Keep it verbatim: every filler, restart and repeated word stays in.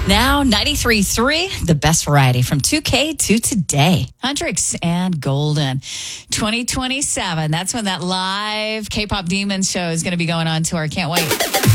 Now, ninety-three point three, the best variety from two K to today. Hendrix and Golden. twenty twenty-seven, that's when that live K-Pop Demons show is going to be going on tour. Can't wait.